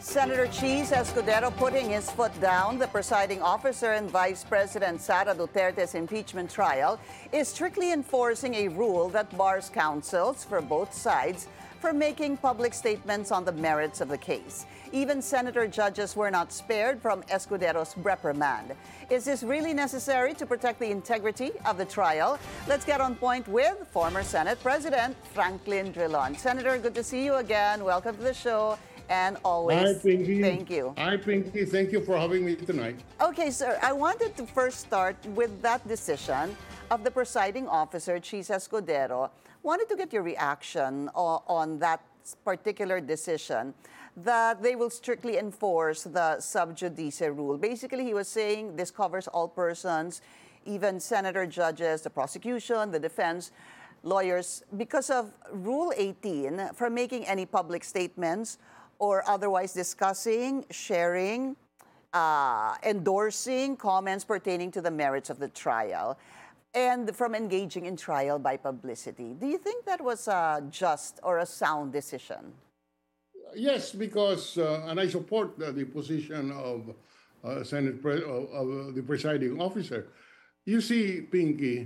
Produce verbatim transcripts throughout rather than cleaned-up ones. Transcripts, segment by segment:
Senator Cheese Escudero putting his foot down. The presiding officer in Vice President Sara Duterte's impeachment trial is strictly enforcing a rule that bars counsels for both sides from making public statements on the merits of the case. Even senator judges were not spared from Escudero's reprimand. Is this really necessary to protect the integrity of the trial? Let's get on point with former Senate President Franklin Drilon. Senator, good to see you again. Welcome to the show. And always, Hi, Pinky. Thank you. Hi, Pinky. Thank you for having me tonight. Okay, sir, I wanted to first start with that decision of the presiding officer, Cheese Escudero. Wanted to get your reaction on, on that particular decision that they will strictly enforce the sub judice rule. Basically, he was saying this covers all persons, even senator, judges, the prosecution, the defense, lawyers, because of Rule eighteen, from making any public statements or otherwise discussing, sharing, uh, endorsing comments pertaining to the merits of the trial, and from engaging in trial by publicity. Do you think that was a just or a sound decision? Yes, because, uh, and I support uh, the position of uh, Senate Pre- of, of the presiding officer. You see, Pinky,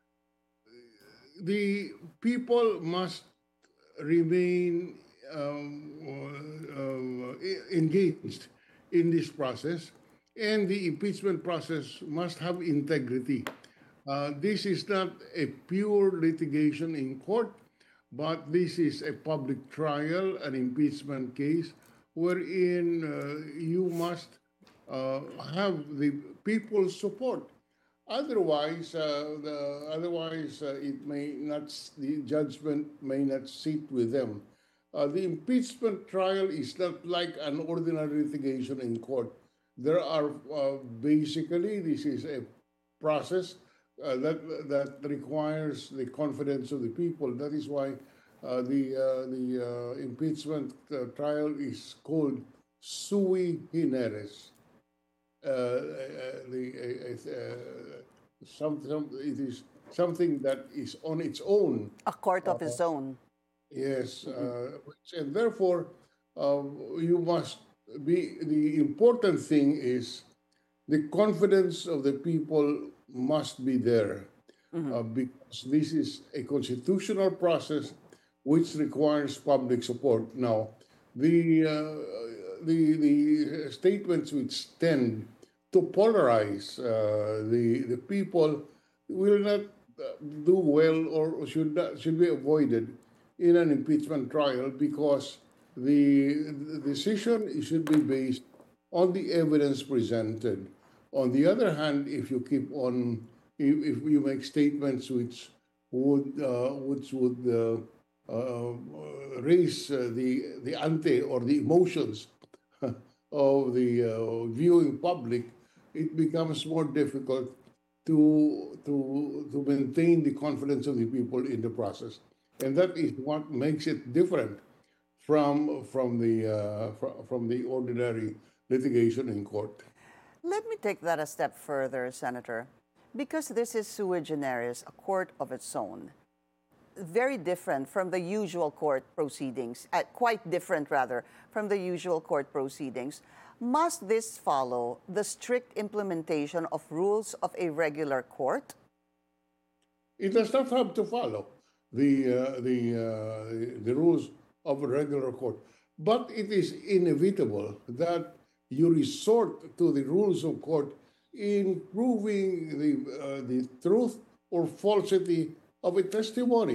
the people must remain um, uh, engaged in this process, and the impeachment process must have integrity. Uh, this is not a pure litigation in court, but this is a public trial, an impeachment case, wherein uh, you must uh, have the people's support. Otherwise, uh, the, otherwise uh, it may not. The judgment may not sit with them. Uh, the impeachment trial is not like an ordinary litigation in court. There are uh, basically this is a process uh, that that requires the confidence of the people. That is why uh, the uh, the uh, impeachment uh, trial is called sui generis. Uh, uh, the, uh, uh, some, some, it is something that is on its own. A court of Uh, its own. yes, uh, and therefore uh, you must be. The important thing is the confidence of the people must be there uh, because this is a constitutional process which requires public support. Now, the uh, the the statements which tend to polarize uh, the the people will not uh, do well or should not, should be avoided in an impeachment trial because the, the decision should be based on the evidence presented. On the other hand, if you keep on, if, if you make statements which would uh, which would uh, uh, raise uh, the the ante or the emotions of the uh, viewing public, it becomes more difficult to to to maintain the confidence of the people in the process, and that is what makes it different from from the uh, fr- from the ordinary litigation in court. Let me take that a step further, Senator, because this is sui generis, a court of its own. Very different from the usual court proceedings, uh, quite different rather from the usual court proceedings. Must this follow the strict implementation of rules of a regular court? It does not have to follow the uh, the uh, the rules of a regular court, but it is inevitable that you resort to the rules of court in proving the uh, the truth or falsity of a testimony.